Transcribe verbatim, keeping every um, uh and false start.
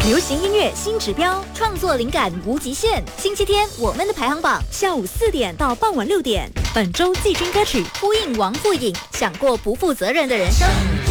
流行音乐新指标，创作灵感无极限。星期天我们的排行榜，下午四点到傍晚六点。本周季军歌曲呼应王富颖，想过不负责任的人生。